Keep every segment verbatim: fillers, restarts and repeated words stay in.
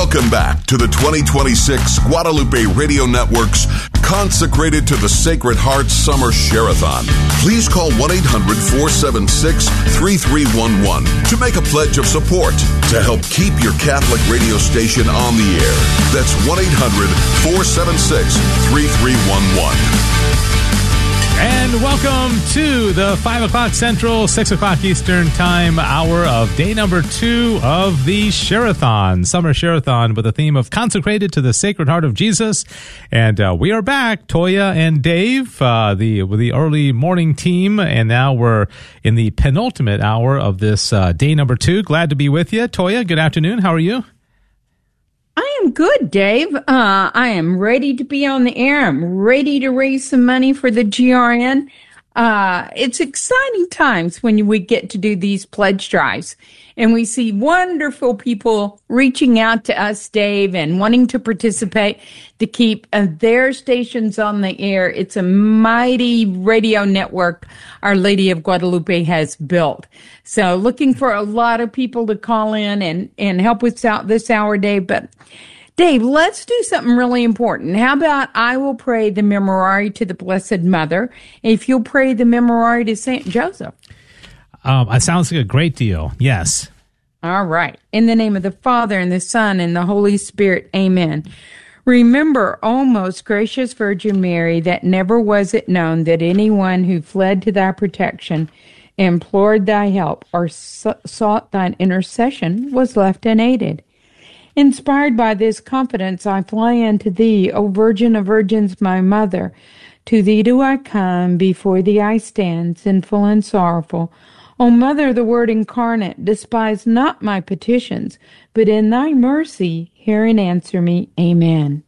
Welcome back to the twenty twenty-six Guadalupe Radio Network's Consecrated to the Sacred Heart Summer Share-a-thon. Please call one eight hundred four seven six three three one one to make a pledge of support to help keep your Catholic radio station on the air. That's one eight hundred four seven six three three one one. And welcome to the five o'clock Central, six o'clock Eastern Time hour of day number two of the Share-a-thon, Summer Share-a-thon, with the theme of Consecrated to the Sacred Heart of Jesus. And uh, we are back, Toya and Dave, uh, the with the early morning team, and now we're in the penultimate hour of this uh, day number two. Glad to be with you. Toya, good afternoon. How are you? I am good, Dave. Uh, I am ready to be on the air. I'm ready to raise some money for the G R N. Uh, it's exciting times when we get to do these pledge drives. And we see wonderful people reaching out to us, Dave, and wanting to participate to keep uh, their stations on the air. It's a mighty radio network Our Lady of Guadalupe has built. So looking for a lot of people to call in and, and help us out this hour, Dave. But Dave, let's do something really important. How about I will pray the Memorare to the Blessed Mother, if you'll pray the Memorare to Saint Joseph. Um, it sounds like a great deal. Yes. All right. In the name of the Father, and the Son, and the Holy Spirit. Amen. Remember, O most gracious Virgin Mary, that never was it known that anyone who fled to thy protection, implored thy help, or sought thine intercession was left unaided. Inspired by this confidence, I fly unto thee, O Virgin of Virgins, my mother. To thee do I come, before thee I stand, sinful and sorrowful. O Mother, the Word incarnate, despise not my petitions, but in thy mercy hear and answer me. Amen.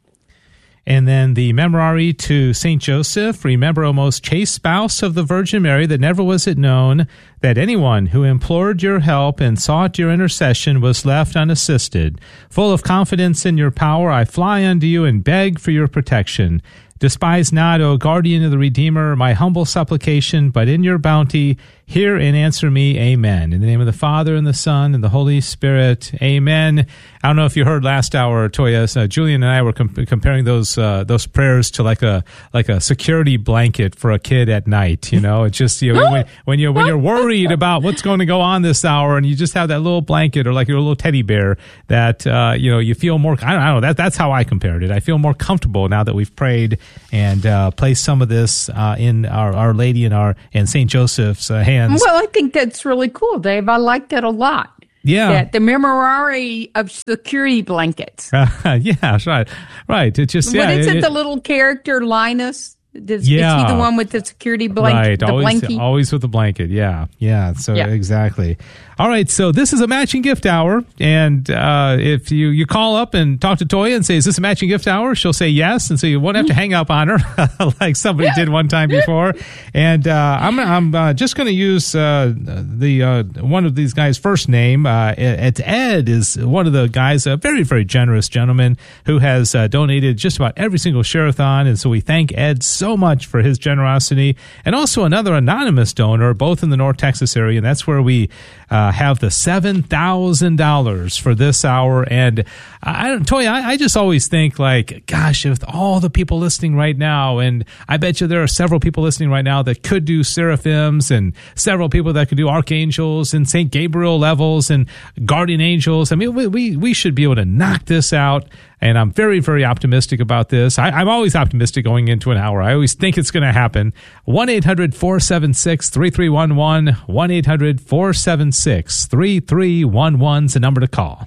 And then the Memorare to Saint Joseph. Remember, O most chaste spouse of the Virgin Mary, that never was it known that anyone who implored your help and sought your intercession was left unassisted. Full of confidence in your power, I fly unto you and beg for your protection. Despise not, O guardian of the Redeemer, my humble supplication, but in your bounty hear and answer me. Amen. In the name of the Father, and the Son, and the Holy Spirit. Amen. I don't know if you heard last hour, Toya, uh, Julian and I were com- comparing those uh, those prayers to like a like a security blanket for a kid at night. You know, it's just you know, when, when you're when you're worried about what's going to go on this hour, and you just have that little blanket or like your little teddy bear that uh, you know you feel more. I don't, I don't know. That that's how I compared it. I feel more comfortable now that we've prayed and uh, placed some of this uh, in our, our Lady and our and Saint Joseph's uh, hands. Well, I think that's really cool, Dave. I like that a lot. Yeah. That the Memorare of security blankets. Uh, yeah, right. Right. It just, yeah. What is it, it, the little character Linus? Does, yeah. Is he the one with the security blanket? Right. The always, blankie? always with the blanket. Yeah. Yeah. So yeah. Exactly. All right. So this is a matching gift hour. And uh, if you, you call up and talk to Toya and say, is this a matching gift hour? She'll say yes. And so you won't have to hang up on her like somebody did one time before. And uh, I'm, I'm uh, just going to use uh, the uh, one of these guys' first name. Uh, it's Ed is one of the guys, a very, very generous gentleman who has uh, donated just about every single Share-a-thon. And so we thank Ed so much for his generosity. And also another anonymous donor, both in the North Texas area. And that's where we uh, have the seven thousand dollars for this hour. And I don't, Toya, I, I just always think like, gosh, if all the people listening right now, and I bet you there are several people listening right now that could do seraphims, and several people that could do archangels and Saint Gabriel levels and guardian angels. I mean, we, we, we should be able to knock this out. And I'm very, very optimistic about this. I, I'm always optimistic going into an hour. I always think it's going to happen. one eight hundred four seven six three three one one. one eight hundred four seven six three three one one is the number to call.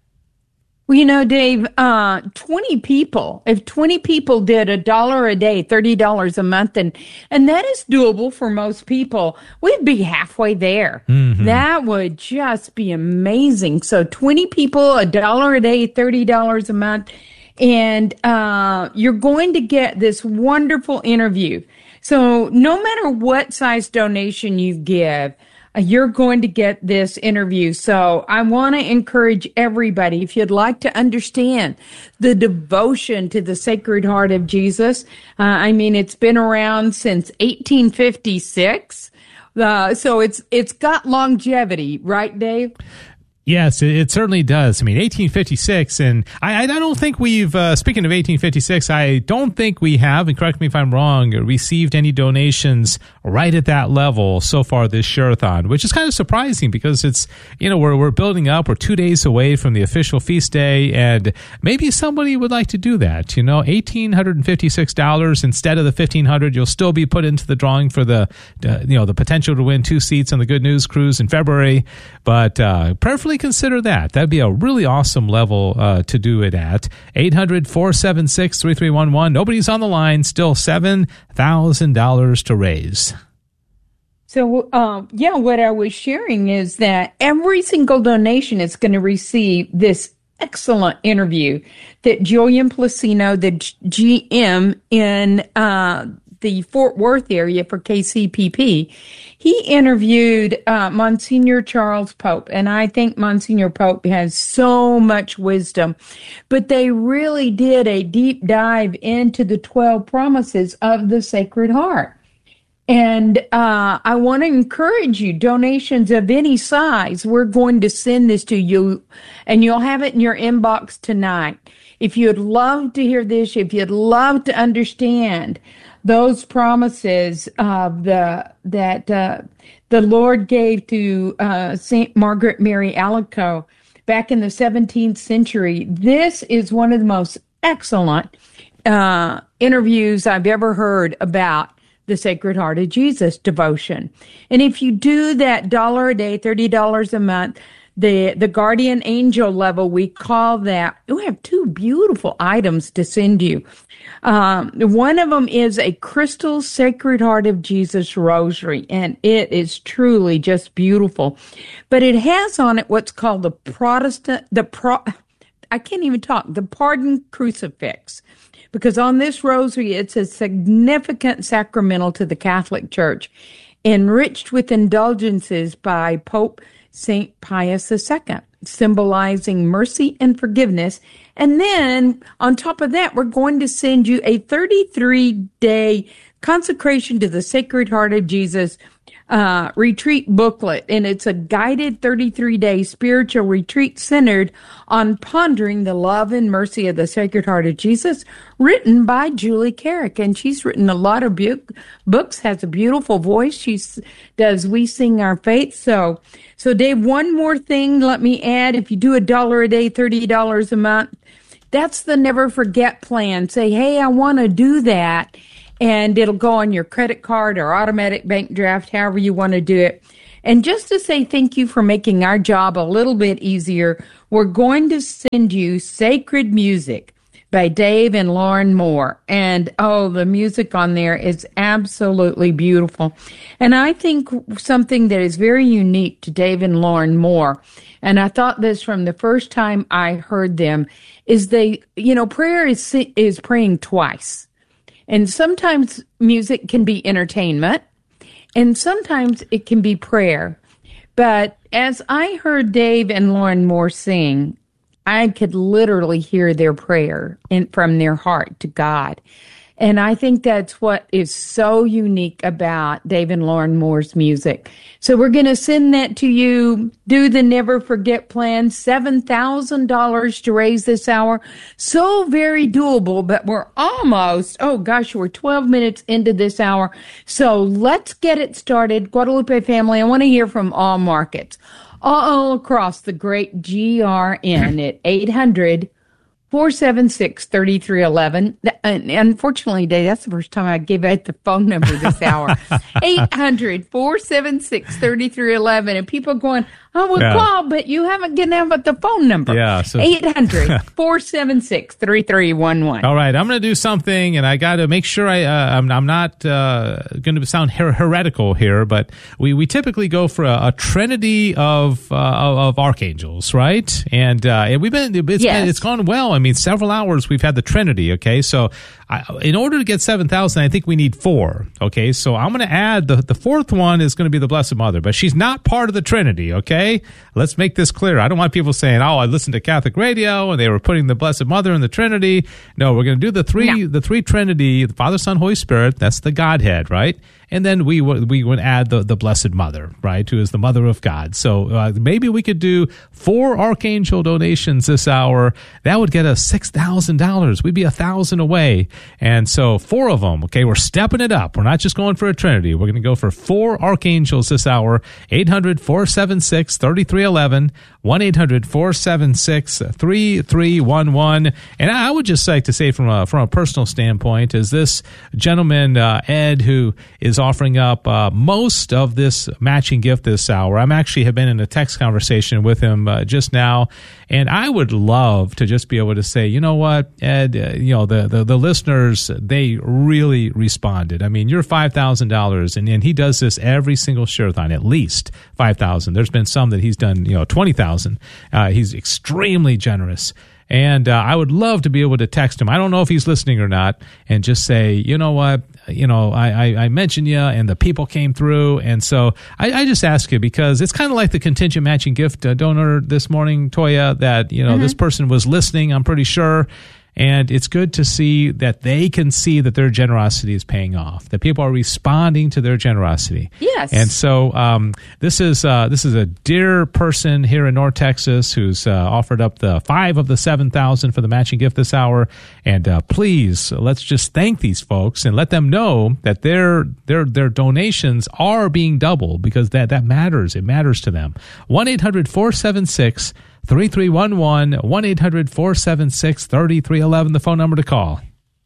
Well, you know, Dave, uh, twenty people, if twenty people did a dollar a day, thirty dollars a month, and, and that is doable for most people, we'd be halfway there. Mm-hmm. That would just be amazing. So twenty people, a dollar a day, thirty dollars a month, and uh, you're going to get this wonderful interview. So no matter what size donation you give, you're going to get this interview. So I want to encourage everybody, if you'd like to understand the devotion to the Sacred Heart of Jesus. Uh, I mean, it's been around since eighteen fifty-six. Uh, so it's it's got longevity, right, Dave? Yes, it, it certainly does. I mean, eighteen fifty-six, and I, I don't think we've, uh, speaking of eighteen fifty-six, I don't think we have, and correct me if I'm wrong, received any donations right at that level so far this Share-a-thon, which is kind of surprising because it's, you know, we're, we're building up. We're two days away from the official feast day, and maybe somebody would like to do that. You know, one thousand eight hundred fifty-six dollars instead of the fifteen hundred dollars. You'll still be put into the drawing for the, uh, you know, the potential to win two seats on the Good News Cruise in February, but uh, prayerfully consider that. That'd be a really awesome level uh, to do it at. eight hundred, four seven six, three three one one. Nobody's on the line. Still seven thousand dollars to raise. So, um, yeah, what I was sharing is that every single donation is going to receive this excellent interview that Julian Placino, the G M in uh, the Fort Worth area for K C P P, he interviewed uh, Monsignor Charles Pope, and I think Monsignor Pope has so much wisdom. But they really did a deep dive into the twelve promises of the Sacred Heart. And uh, I want to encourage you, donations of any size, we're going to send this to you, and you'll have it in your inbox tonight. If you'd love to hear this, if you'd love to understand those promises of the that uh, the Lord gave to uh, Saint Margaret Mary Alacoque back in the seventeenth century, this is one of the most excellent uh, interviews I've ever heard about the Sacred Heart of Jesus devotion. And if you do that dollar a day, thirty dollars a month, the, the guardian angel level, we call that, we have two beautiful items to send you. Um, one of them is a crystal Sacred Heart of Jesus rosary, and it is truly just beautiful. But it has on it what's called the Protestant, the pro, I can't even talk, the pardon crucifix. Because on this rosary, it's a significant sacramental to the Catholic Church, enriched with indulgences by Pope Saint Pius the Second, symbolizing mercy and forgiveness. And then, on top of that, we're going to send you a thirty-three day consecration to the Sacred Heart of Jesus uh, retreat booklet. And it's a guided thirty-three day spiritual retreat centered on pondering the love and mercy of the Sacred Heart of Jesus, written by Julie Carrick. And she's written a lot of bu- books, has a beautiful voice. She does We Sing Our Faith. So, so Dave, one more thing, let me add, if you do a dollar a day, thirty dollars a month, that's the Never Forget plan. Say, hey, I want to do that. And it'll go on your credit card or automatic bank draft, however you want to do it. And just to say thank you for making our job a little bit easier, we're going to send you Sacred Music by Dave and Lauren Moore. And, oh, the music on there is absolutely beautiful. And I think something that is very unique to Dave and Lauren Moore, and I thought this from the first time I heard them, is they, you know, prayer is is praying twice. And sometimes music can be entertainment, and sometimes it can be prayer. But as I heard Dave and Lauren Moore sing, I could literally hear their prayer in, from their heart to God. And I think that's what is so unique about Dave and Lauren Moore's music. So we're going to send that to you. Do the Never Forget plan, seven thousand dollars to raise this hour. So very doable, but we're almost, oh gosh, we're twelve minutes into this hour. So let's get it started. Guadalupe family, I want to hear from all markets, all across the great G R N at eight hundred, four seven six, three three one one. And unfortunately, Dave, that's the first time I gave out the phone number this hour. eight hundred, four seven six, three three one one. And people going, oh, well, yeah. Call, but you haven't given out the phone number. Yeah. So eight hundred, four seven six, three three one one. All right. I'm going to do something, and I got to make sure I, uh, I'm, I'm not uh, going to sound her- heretical here, but we, we typically go for a, a trinity of, uh, of of archangels, right? And, uh, and we've been, it's, yes. been, it's gone well. I mean, several hours we've had the Trinity, okay? So I, in order to get seven thousand, I think we need four, okay? So I'm going to add, the, the fourth one is going to be the Blessed Mother, but she's not part of the Trinity, okay? okay? Let's make this clear. I don't want people saying, oh, I listened to Catholic radio and they were putting the Blessed Mother in the Trinity. No, we're going to do the three, no. the three Trinity, the Father, Son, Holy Spirit. That's the Godhead, right? And then we we would add the, the Blessed Mother, right, who is the Mother of God. So uh, maybe we could do four Archangel donations this hour. That would get us six thousand dollars. We'd be one thousand dollars away. And so four of them, okay, we're stepping it up. We're not just going for a Trinity. We're going to go for four Archangels this hour. eight hundred, four seven six, three three one one, one eight hundred, four seven six, three three one one. And I would just like to say from a, from a personal standpoint is this gentleman, uh, Ed, who is offering up uh, most of this matching gift this hour. I'm actually have been in a text conversation with him uh, just now, and I would love to just be able to say, you know what, Ed, uh, you know, the, the, the listeners, they really responded. I mean, you're five thousand dollars, and, and he does this every single share-a-thon, at least five thousand dollars. There's been some that he's done, you know, twenty thousand dollars. Uh, he's extremely generous. And uh, I would love to be able to text him. I don't know if he's listening or not, and just say, you know what, you know, I, I, I mentioned you, and the people came through, and so I, I just ask you because it's kind of like the contingent matching gift uh, donor this morning, Toya. That you know mm-hmm. this person was listening. I'm pretty sure. And it's good to see that they can see that their generosity is paying off, that people are responding to their generosity. Yes. And so um, this is uh, this is a dear person here in North Texas who's uh, offered up the five of the seven thousand for the matching gift this hour. And uh, please, let's just thank these folks and let them know that their their their donations are being doubled, because that, that matters. It matters to them. one eight hundred, four seven six, three three one one, one eight hundred, four seven six, three three one one, the phone number to call.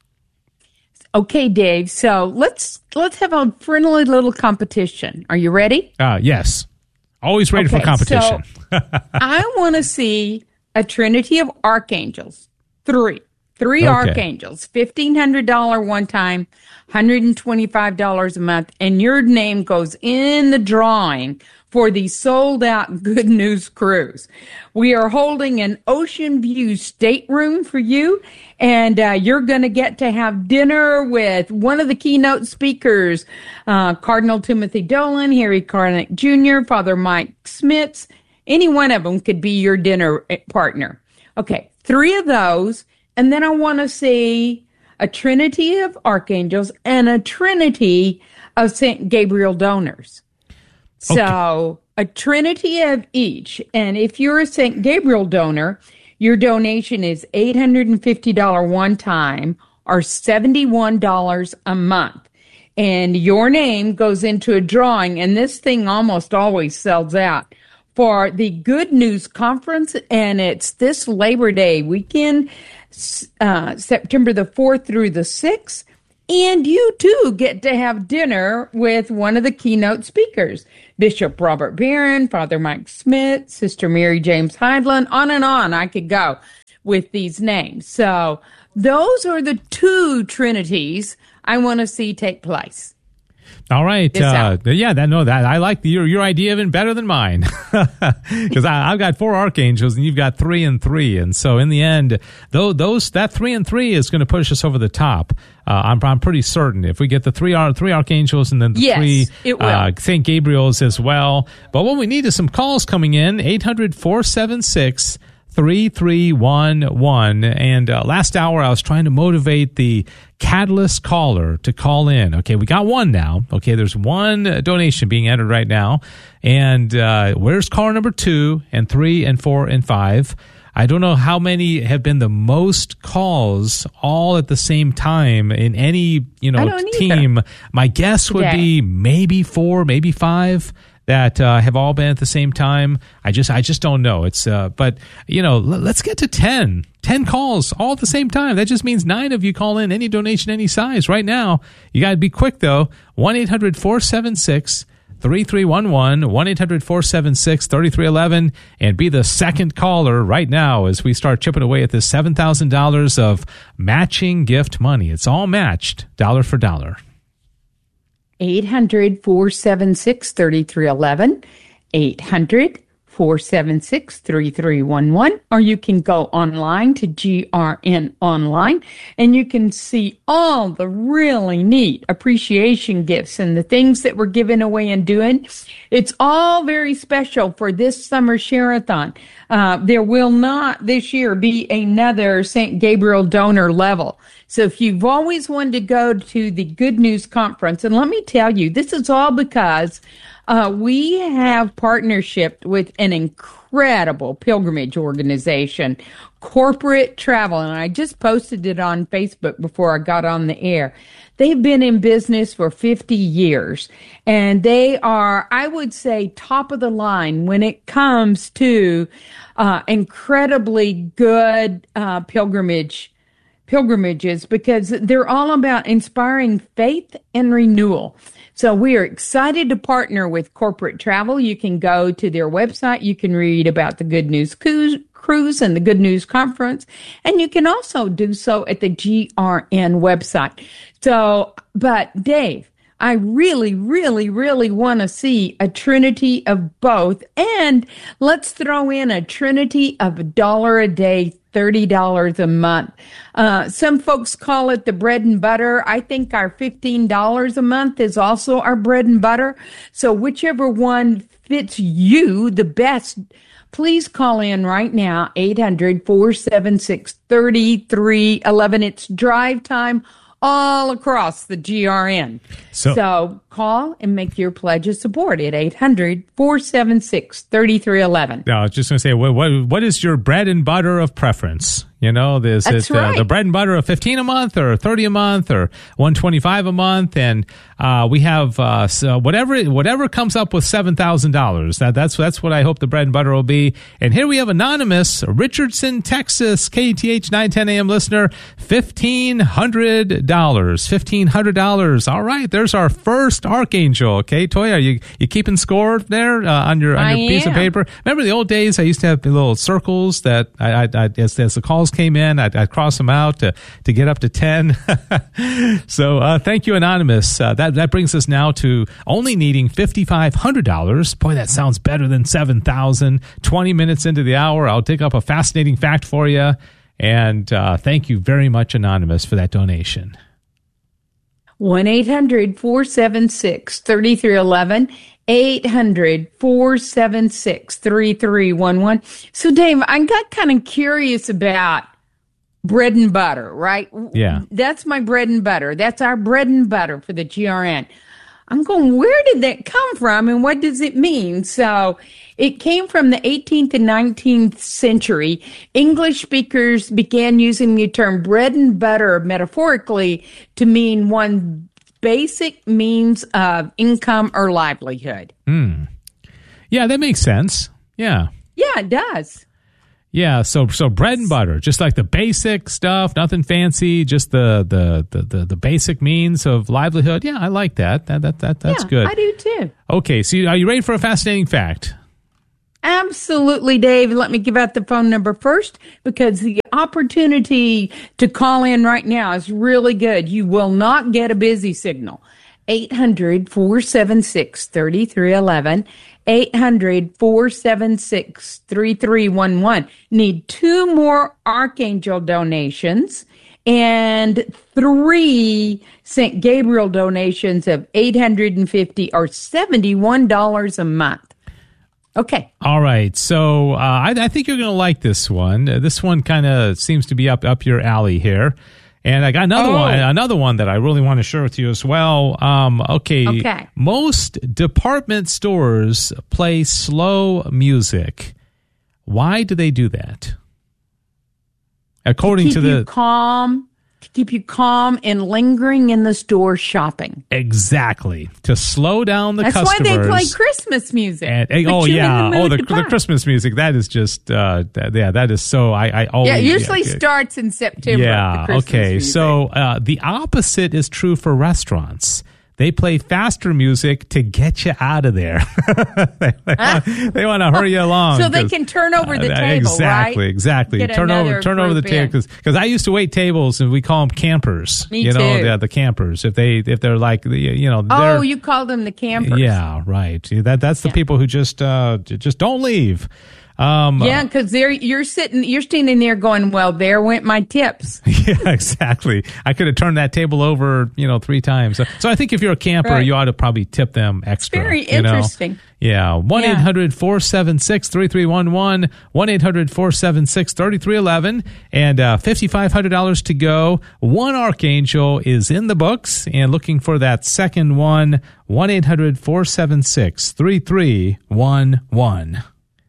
Okay, Dave. So let's let's have a friendly little competition. Are you ready? Uh, yes. Always ready okay, for competition. So I want to see a trinity of archangels. Three. Three okay. archangels. fifteen hundred dollars one time, one hundred twenty-five dollars a month, and your name goes in the drawing for the sold-out Good News Cruise. We are holding an Ocean View stateroom for you, and uh, you're going to get to have dinner with one of the keynote speakers, uh, Cardinal Timothy Dolan, Harry Connick Junior, Father Mike Smits. Any one of them could be your dinner partner. Okay, three of those, and then I want to see a trinity of archangels and a trinity of Saint Gabriel donors. So okay. a trinity of each. And if you're a Saint Gabriel donor, your donation is eight hundred fifty dollars one time or seventy-one dollars a month. And your name goes into a drawing, and this thing almost always sells out, for the Good News Conference. And it's this Labor Day weekend, uh, September the fourth through the sixth. And you, too, get to have dinner with one of the keynote speakers, Bishop Robert Barron, Father Mike Smith, Sister Mary James Heidland, on and on I could go with these names. So those are the two trinities I want to see take place. All right. Uh, yeah, that, no, that I like the, your your idea even better than mine, because I've got four archangels and you've got three and three, and so in the end, though those that three and three is going to push us over the top. Uh, I'm I'm pretty certain if we get the three three archangels and then the yes, three it will. Uh, Saint Gabriels as well. But what we need is some calls coming in. eight hundred, four seven six, three three one one. And uh, last hour I was trying to motivate the Catalyst caller to call in. Okay, we got one now. Okay, there's one donation being entered right now. And uh, where's caller number two and three and four and five? I don't know how many have been the most calls all at the same time in any, you know, team. My guess would Today. be maybe four, maybe five that uh, have all been at the same time. I just I just don't know. It's uh, but you know, l- let's get to ten. ten calls all at the same time. That just means nine of you call in, any donation, any size right now. You got to be quick though. one eight hundred, four seven six, three three one one, one eight hundred, four seven six, three three one one, and be the second caller right now as we start chipping away at this seven thousand dollars of matching gift money. It's all matched dollar for dollar. eight hundred, four seven six, three three one one, eight hundred, four seven six, three three one one, or you can go online to G R N Online, and you can see all the really neat appreciation gifts and the things that we're giving away and doing. It's all very special for this summer Share-a-thon. Uh, there will not this year be another Saint Gabriel donor level. So if you've always wanted to go to the Good News Conference, and let me tell you, this is all because Uh, we have partnership with an incredible pilgrimage organization, Corporate Travel, and I just posted it on Facebook before I got on the air. They've been in business for fifty years, and they are, I would say, top of the line when it comes to uh, incredibly good uh, pilgrimage pilgrimages, because they're all about inspiring faith and renewal. So we are excited to partner with Corporate Travel. You can go to their website. You can read about the Good News Cruise and the Good News Conference. And you can also do so at the G R N website. So, but Dave, I really, really, really want to see a trinity of both. And let's throw in a trinity of a dollar a day, thirty dollars a month. Uh, some folks call it the bread and butter. I think our fifteen dollars a month is also our bread and butter. So whichever one fits you the best, please call in right now, eight hundred, four seven six, three three one one. It's drive time all across the G R N. So, so call and make your pledge of support at eight hundred, four seven six, three three one one. No, I was just going to say, what, what what is your bread and butter of preference? You know, is That's it right. uh, the bread and butter of fifteen a month or thirty a month or one twenty-five a month? And uh, we have uh, so whatever whatever comes up with seven thousand dollars. That, that's that's what I hope the bread and butter will be. And here we have Anonymous, Richardson, Texas, K T H nine ten A M listener, fifteen hundred dollars. fifteen hundred dollars. All right, there's our first Archangel. Okay, Toya, are you, you keeping score there uh, on your, on your piece of paper? Remember the old days? I used to have the little circles that I, I, I as, as the calls came in, I'd, I'd cross them out to, to get up to ten. So uh, thank you, Anonymous. Uh, that, that brings us now to only needing fifty-five hundred dollars. Boy, that sounds better than seven thousand dollars. twenty minutes into the hour, I'll dig up a fascinating fact for you. And uh, thank you very much, Anonymous, for that donation. one eight hundred, four seven six, three three one one. eight hundred, four seven six, three three one one. So, Dave, I got kind of curious about bread and butter, right? Yeah. That's my bread and butter. That's our bread and butter for the G R N. I'm going, where did that come from and what does it mean? So it came from the eighteenth and nineteenth century. English speakers began using the term bread and butter metaphorically to mean one basic means of income or livelihood. Mm. Yeah, that makes sense. Yeah. Yeah, it does. Yeah, so so bread and butter, just like the basic stuff, nothing fancy, just the the the, the, the basic means of livelihood. Yeah, I like that. That that, that that's yeah, good. I do too. Okay, so are you ready for a fascinating fact? Absolutely, Dave. Let me give out the phone number first because the opportunity to call in right now is really good. You will not get a busy signal. eight hundred, four seven six, three three one one. eight hundred, four seven six, three three one one. Need two more Archangel donations and three Saint Gabriel donations of eight hundred fifty dollars or seventy-one dollars a month. Okay. All right. So uh, I, I think you're going to like this one. Uh, this one kind of seems to be up up your alley here. And I got another oh. one, another one that I really want to share with you as well. Um, okay. okay. Most department stores play slow music. Why do they do that? According to, keep to the you calm, to keep you calm and lingering in the store shopping. Exactly. To slow down the That's customers. That's why they play Christmas music. And, and, oh yeah. The oh, the, the Christmas music. That is just, uh, that, yeah, that is so, I, I always. Yeah, it usually yeah, starts in September. Yeah. Okay. Music. So, uh, the opposite is true for restaurants. they play faster music to get you out of there. they, they, huh? want, they want to hurry you along. So they can turn over the uh, table, exactly, right? Exactly, Get Turn over turn over the table. Because I used to wait tables, and we call them campers. Me you know, too. the, the campers. If, they, if they're like, you know. Oh, you call them the campers. Yeah, right. That That's the yeah. people who just uh, just don't leave. Um, yeah, because they're you're sitting you're standing there going, well, there went my tips. Yeah, exactly. I could have turned that table over, you know, three times. So, so I think if you're a camper, right. you ought to probably tip them extra. Very you interesting. Know? Yeah, one eight hundred four seven six three three one one, one eight hundred four seven six three three one one, and uh, five thousand five hundred dollars to go. One Archangel is in the books, and looking for that second one, one eight hundred four seven six three three one one.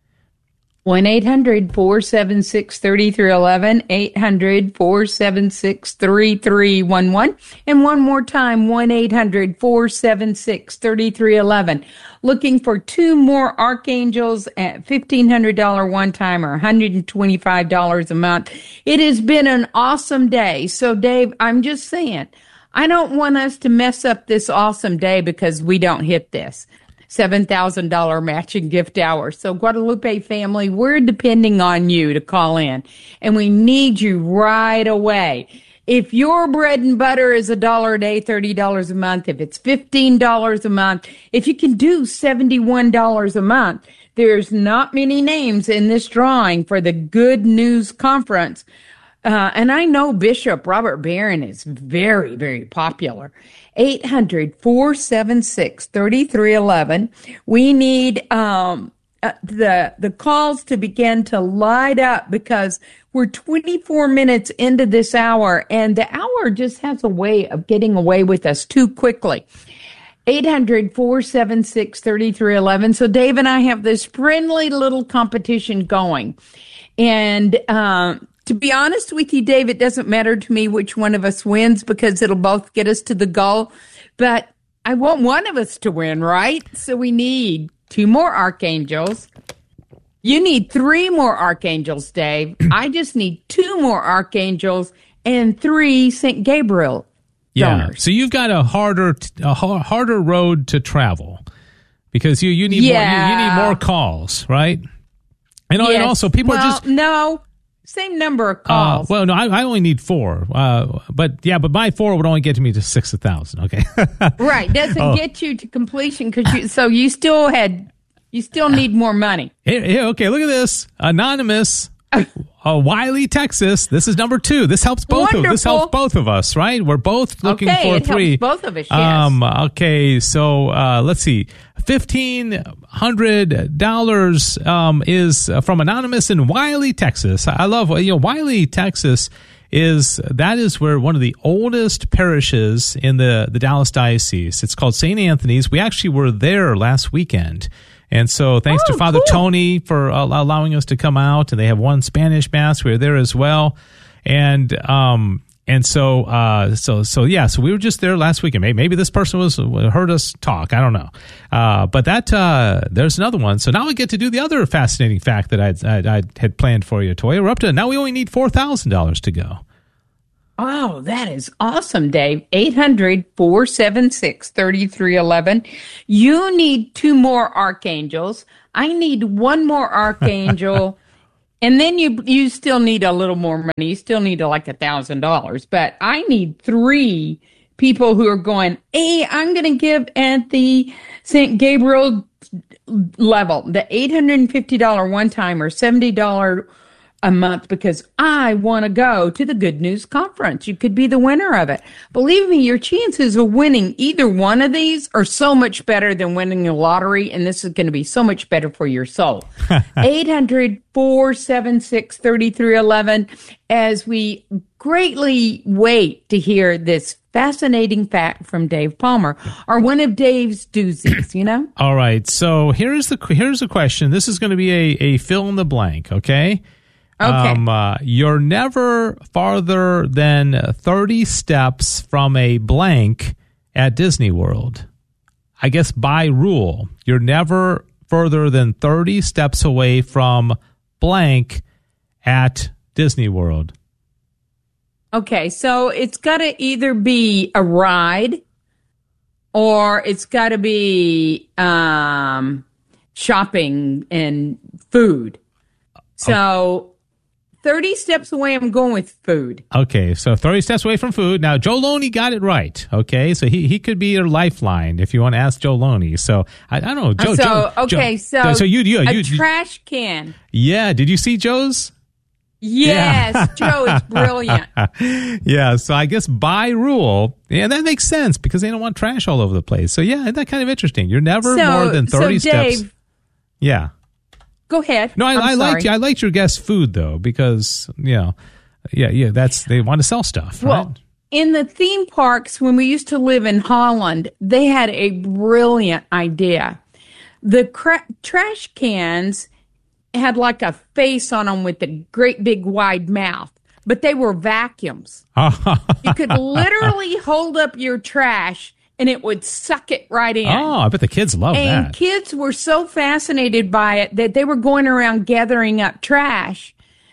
one eight hundred four seven six three three one one, eight hundred four seven six three three one one, and one more time, one eight hundred four seven six three three one one. Looking for two more Archangels at fifteen hundred dollars one time or one hundred twenty-five dollars a month. It has been an awesome day. So, Dave, I'm just saying, I don't want us to mess up this awesome day because we don't hit this seven thousand dollars matching gift hour. So Guadalupe family, we're depending on you to call in, and we need you right away. If your bread and butter is a dollar a day, thirty dollars a month, if it's fifteen dollars a month, if you can do seventy-one dollars a month, there's not many names in this drawing for the Good News Conference. Uh, and I know Bishop Robert Barron is very, very popular. eight hundred four seven six three three one one. We need um, uh, the the calls to begin to light up because we're twenty-four minutes into this hour, and the hour just has a way of getting away with us too quickly. eight hundred four seven six three three one one. So Dave and I have this friendly little competition going. And um to be honest with you, Dave, it doesn't matter to me which one of us wins because it'll both get us to the goal. But I want one of us to win, right? So we need two more Archangels. You need three more Archangels, Dave. I just need two more Archangels and three Saint Gabriel donors. Yeah, so you've got a harder a harder road to travel because you, you, need, yeah. more, you, you need more calls, right? And, yes. and also people well, are just... no. Same number of calls. Uh, well, no, I, I only need four. Uh, but yeah, but my four would only get to me to six thousand. Okay. Right, doesn't oh. get you to completion because you. So you still had, you still need more money. Here, here, okay, look at this. Anonymous, uh, Wiley, Texas. This is number two. This helps both Wonderful. of this helps both of us, right? We're both looking okay, for it three. Helps both of us. Yes. Um. Okay. So uh, let's see. Fifteen hundred dollars um, is from Anonymous in Wiley, Texas. I love you know Wiley, Texas is that is where one of the oldest parishes in the the Dallas Diocese. It's called Saint Anthony's. We actually were there last weekend. And so thanks oh, to Father cool. Tony for uh, allowing us to come out, and they have one Spanish Mass. We were there as well. And um and so uh so so yeah, so we were just there last weekend. Maybe, maybe this person was heard us talk. I don't know. Uh but that uh there's another one. So now we get to do the other fascinating fact that I'd, I'd, I had planned for you, Toya. We're up to now we only need four thousand dollars to go. Oh, that is awesome, Dave. eight hundred four seven six three three one one. You need two more Archangels. I need one more Archangel. And then you you still need a little more money. You still need like a thousand dollars. But I need three people who are going, hey, I'm going to give at the Saint Gabriel level, the eight hundred fifty dollars one time or seventy dollars a month because I want to go to the Good News Conference. You could be the winner of it. Believe me, your chances of winning either one of these are so much better than winning a lottery, and this is going to be so much better for your soul. eight hundred four seven six three three one one as we greatly wait to hear this fascinating fact from Dave Palmer, or one of Dave's doozies, you know? All right, so here's the here's the question. This is going to be a, a fill in the blank, okay? Okay. Um, uh, you're never farther than thirty steps from a blank at Disney World. I guess by rule, you're never further than thirty steps away from blank at Disney World. Okay, so it's got to either be a ride, or it's got to be um, shopping and food. So thirty steps away, I'm going with food. Okay, so thirty steps away from food. Now, Joe Loney got it right. Okay, so he, he could be your lifeline if you want to ask Joe Loney. So, I, I don't know. Joe, so, Joe, okay, Joe, so, so you, you, a you, trash can. Yeah, did you see Joe's? Yes, yeah. Joe is brilliant. Yeah, so I guess by rule, yeah, that makes sense because they don't want trash all over the place. So, yeah, isn't that kind of interesting? You're never so, more than thirty so Dave, steps. Yeah. Go ahead. No, I, I liked I liked your guess food though because you know, yeah, yeah, that's they want to sell stuff. Well, right? In the theme parks when we used to live in Holland, they had a brilliant idea. The cra- trash cans had like a face on them with a great big wide mouth, but they were vacuums. You could literally hold up your trash and it would suck it right in. Oh, I bet the kids love and that. And kids were so fascinated by it that they were going around gathering up trash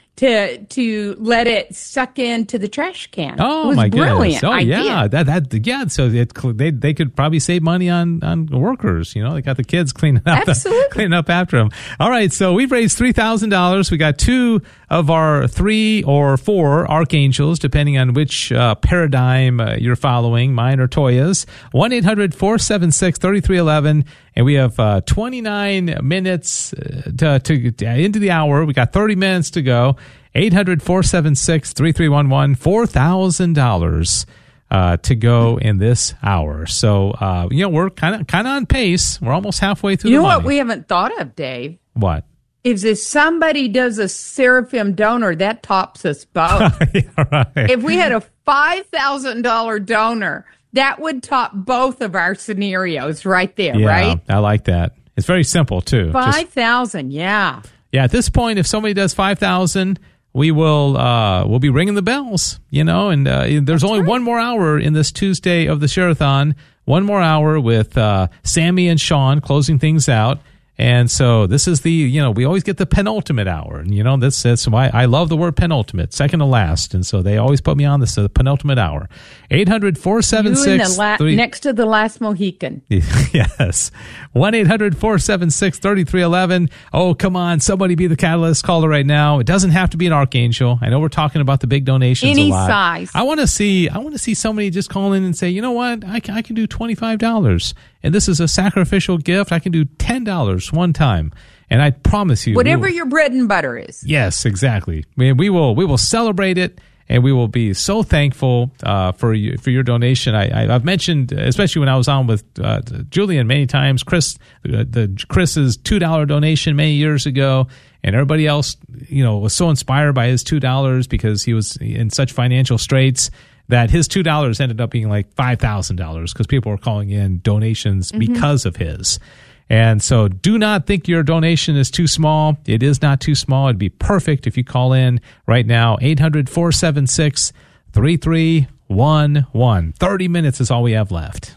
to to let it suck into the trash can. Oh, it was my brilliant goodness! Oh, idea. yeah, that that yeah. So it, they they could probably save money on, on workers. You know, they got the kids cleaning up Absolutely. The, cleaning up after them. All right, so we've raised three thousand dollars. We got two of our three or four archangels, depending on which uh, paradigm uh, you're following, mine or Toya's. one eight hundred four seven six three three one one. And we have uh, twenty-nine minutes to, to, to into the hour. We got thirty minutes to go. eight hundred four seven six three three one one. four thousand dollars uh, to go in this hour. So, uh, you know, we're kind of kind of on pace. We're almost halfway through you the know money. what we haven't thought of, Dave? What? Is if somebody does a Seraphim donor, that tops us both. Yeah, right. If we had a five thousand dollars donor, that would top both of our scenarios right there, Yeah, right? I like that. It's very simple, too. five thousand, yeah. Yeah, at this point, if somebody does five thousand, we will uh, we'll be ringing the bells, you know, and uh, there's That's only right. one more hour in this Tuesday of the Share-a-thon, one more hour with uh, Sammy and Sean closing things out. And so this is the, you know, we always get the penultimate hour. And, you know, that's, that's why I love the word penultimate, second to last. And so they always put me on this, the penultimate hour. eight hundred four seven six la- next to the last Mohican. Yes. one eight hundred four seven six three three one one. Oh, come on. Somebody be the catalyst caller right now. It doesn't have to be an archangel. I know we're talking about the big donations Any a lot. size. I want to see, I want to see somebody just call in and say, you know what? I can, I can do twenty-five dollars. And this is a sacrificial gift. I can do ten dollars one time. And I promise you. Whatever will, your bread and butter is. Yes, exactly. We, we will we will celebrate it. And we will be so thankful uh, for you, for your donation. I, I, I've mentioned, especially when I was on with uh, Julian many times, Chris, uh, the Chris's two dollar donation many years ago, and everybody else, you know, was so inspired by his two dollars because he was in such financial straits that his two dollars ended up being like five thousand dollars because people were calling in donations mm-hmm. because of his. And so do not think your donation is too small. It is not too small. It'd be perfect if you call in right now, eight hundred four seven six three three one one. thirty minutes is all we have left.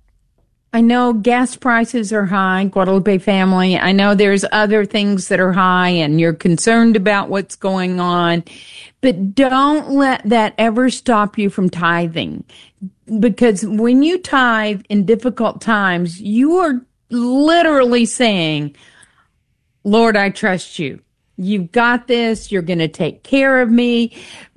I know gas prices are high, Guadalupe family. I know there's other things that are high and you're concerned about what's going on, but don't let that ever stop you from tithing. Because when you tithe in difficult times, you are literally saying, Lord, I trust you. You've got this. You're going to take care of me.